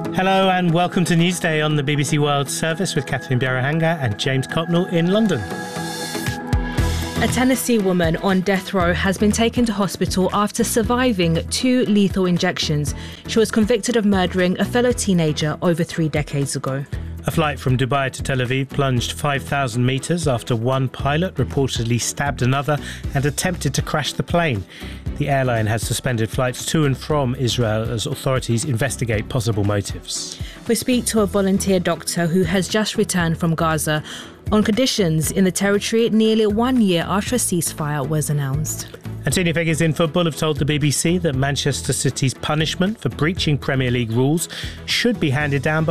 Hello and welcome to Newsday on the BBC World Service with Catherine Bierahanga and James Copnell in London. A Tennessee woman on death row has been taken to hospital after surviving 2 lethal injections. She was convicted of murdering a fellow teenager over 3 decades ago. A flight from Dubai to Tel Aviv plunged 5,000 metres after one pilot reportedly stabbed another and attempted to crash the plane. The airline has suspended flights to and from Israel as authorities investigate possible motives. We speak to a volunteer doctor who has just returned from Gaza on conditions in the territory nearly 1 year after a ceasefire was announced. And senior figures in football have told the BBC that Manchester City's punishment for breaching Premier League rules should be handed down